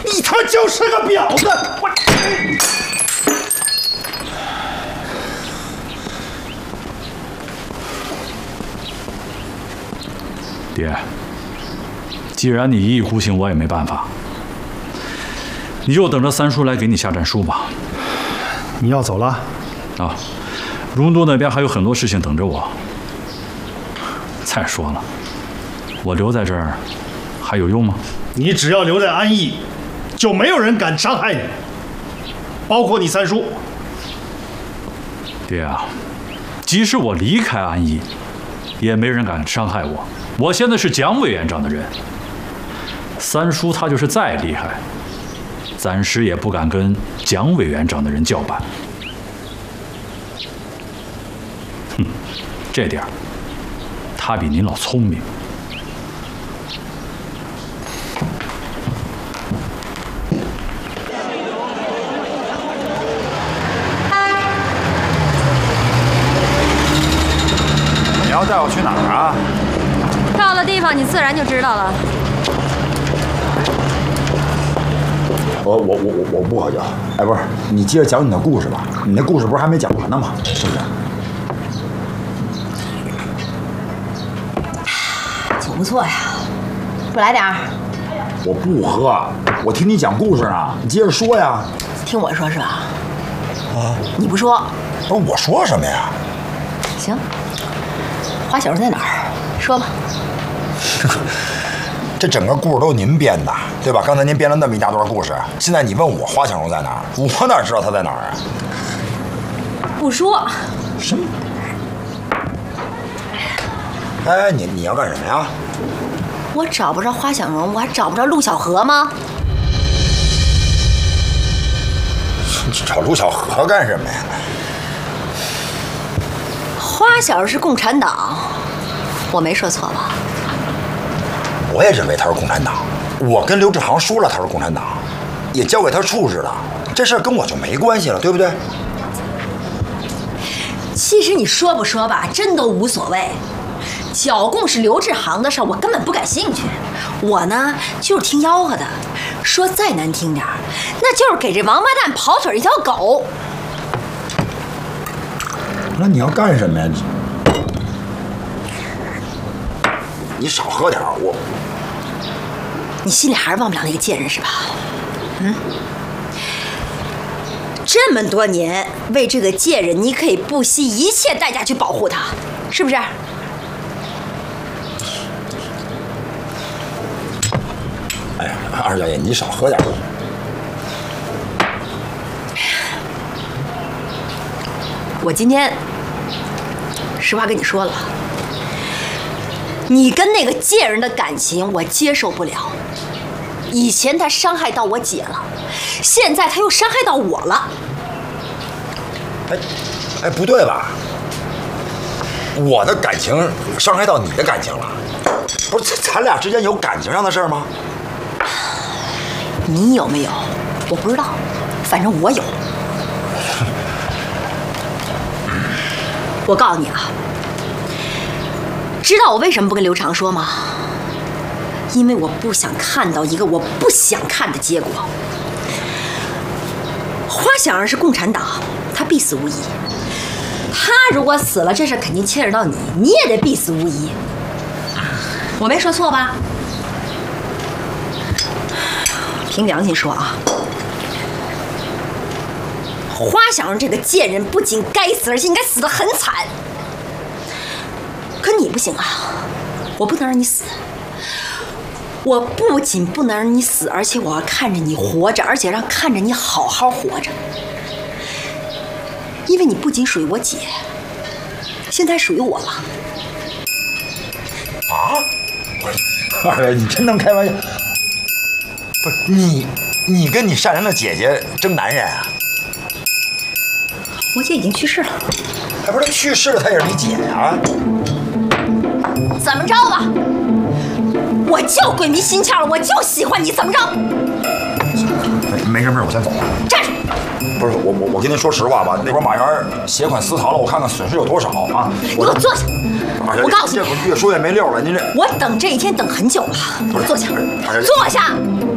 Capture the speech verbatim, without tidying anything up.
你他妈就是个婊子！我。 爹，既然你一意孤行，我也没办法，你就等着三叔来给你下战书吧。 你要走了？ 啊，荣都那边还有很多事情等着我。再说了，我留在这儿还有用吗？ 你只要留在安邑，就没有人敢伤害你，包括你三叔。 爹啊，即使我离开安邑，也没人敢伤害我。我现在是蒋委员长的人，三叔他就是再厉害，暂时也不敢跟蒋委员长的人叫板。哼，这点儿，他比您老聪明。 你要带我去哪儿啊？ 到了地方，你自然就知道了。 我我我我我不喝酒。哎，不是，你接着讲你的故事吧。你那故事不是还没讲完呢吗？是不是？ 酒不错呀，不来点儿？ 我不喝，我听你讲故事呢。你接着说呀。 听我说是吧？ 啊， 你不说？ 不是我说什么呀？ 行，花小人在哪儿？说吧。 这整个故事都是您编的，对吧？刚才您编了那么一大段故事，现在你问我花小荣在哪儿，我哪知道他在哪儿啊？ 不说。 什么？哎，你你要干什么呀？ 我找不着花小荣，我还找不着陆小荷吗？ 你找陆小荷干什么呀？ 花小荣是共产党，我没说错吧？ 我也认为他是共产党，我跟刘志航说了他是共产党，也交给他处置了，这事儿跟我就没关系了，对不对？ 其实你说不说吧，真都无所谓。剿共是刘志航的事儿，我根本不感兴趣。我呢，就是听吆喝的。说再难听点儿，那就是给这王八蛋跑腿一条狗。 那你要干什么呀？你你少喝点儿，我。 你心里还是忘不了那个贱人是吧？嗯。这么多年为这个贱人，你可以不惜一切代价去保护她，是不是？ 哎呀，二小姐，你少喝点。 我今天实话跟你说了，你跟那个贱人的感情我接受不了。以前他伤害到我姐了，现在他又伤害到我了。 哎，哎，不对吧？我的感情伤害到你的感情了，不是咱俩之间有感情上的事儿吗？ 你有没有？我不知道，反正我有。我告诉你啊，知道我为什么不跟刘长说吗？因为我不想看到一个我不想看的结果。花小人是共产党，他必死无疑。他如果死了，这事肯定牵扯到你，你也得必死无疑。我没说错吧？凭良心说啊，花小人这个贱人不仅该死，而且应该死得很惨。可你不行啊，我不能让你死。我不仅不能让你死，而且我要看着你活着，而且让看着你好好活着。因为你不仅属于我姐，现在属于我了。 啊！二位，你真能开玩笑？不是你，你跟你善良的姐姐争男人啊？ 我姐已经去世了。 还不是去世了，她也是你姐呀？ 怎么着吧？我就鬼迷心窍了，我就喜欢你，怎么着？ 没事没事，我先走了。 站住！ 不是我我我跟您说实话吧，那会儿马原携款私逃了，我看看损失有多少啊？ 你给我坐下！我告诉你， 这越说越没溜了，您这我等这一天等很久了。你坐下，坐下。